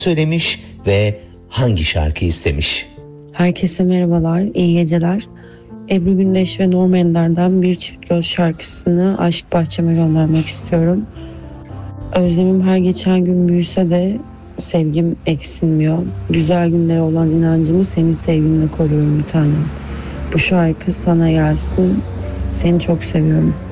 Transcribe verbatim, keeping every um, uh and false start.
söylemiş ve hangi şarkı istemiş? Herkese merhabalar, iyi geceler. Ebru Gündeş ve Norm Ender'den Bir Çift Göz şarkısını Aşk Bahçeme göndermek istiyorum. Özlemim her geçen gün büyüse de sevgim eksilmiyor. Güzel günlere olan inancımı senin sevginle koruyorum bir tanem. Bu şarkı sana gelsin. Seni çok seviyorum.